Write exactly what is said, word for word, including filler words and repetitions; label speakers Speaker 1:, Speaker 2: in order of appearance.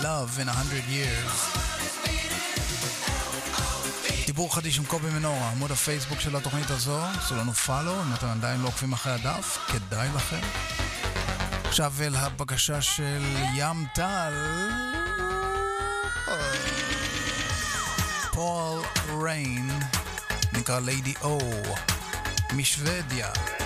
Speaker 1: love in a hundred years. דיבור חדיש עם קובי מנורה, עמוד הפייסבוק של התוכנית הזו, עשו לנו פולו, אם אתם עדיין לא עוקבים אחרי הדף, כדאי לכם. עכשיו אל הבקשה של ים טל, פול ריין, נקרא ליידי או, משוודיה.